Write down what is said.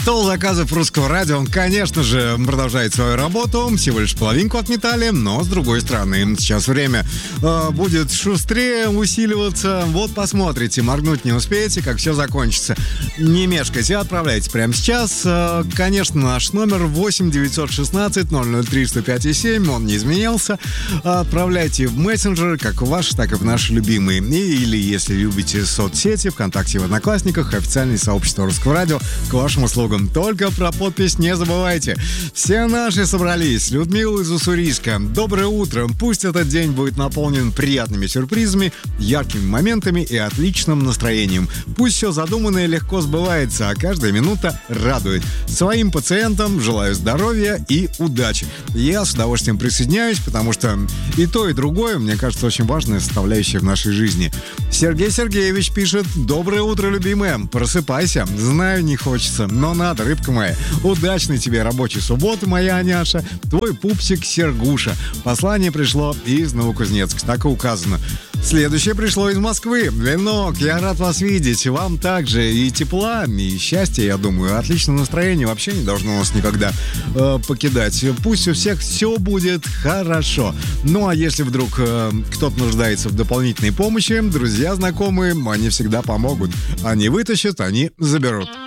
Стол заказов русского радио, он, конечно же, продолжает свою работу. Всего лишь половинку отметали, но с другой стороны, сейчас время будет шустрее усиливаться. Вот посмотрите, моргнуть не успеете, как все закончится. Не мешкайте, отправляйте прямо сейчас. Конечно, наш номер 8 916 003 105 7, он не изменился. Отправляйте в мессенджеры, как ваши, так и в наши любимые. Или, если любите соцсети, ВКонтакте, в Одноклассниках, официальное сообщество русского радио, к вашим услугам. Только про подпись не забывайте. Все наши собрались. Людмила из Уссурийска. Доброе утро. Пусть этот день будет наполнен приятными сюрпризами, яркими моментами и отличным настроением. Пусть все задуманное легко сбывается, а каждая минута радует. Своим пациентам желаю здоровья и удачи. Я с удовольствием присоединяюсь, потому что и то, и другое, мне кажется, очень важная составляющая в нашей жизни. Сергей Сергеевич пишет: доброе утро, любимая. Просыпайся. Знаю, не хочется, но надо, рыбка моя. Удачной тебе рабочей субботы, моя Аняша. Твой пупсик Сергуша. Послание пришло из Новокузнецка. Так и указано. Следующее пришло из Москвы. Ленок, я рад вас видеть. Вам также и тепла, и счастья, я думаю. Отличное настроение вообще не должно нас никогда покидать. Пусть у всех все будет хорошо. Ну, а если вдруг кто-то нуждается в дополнительной помощи, друзья, знакомые, они всегда помогут. Они вытащат, они заберут.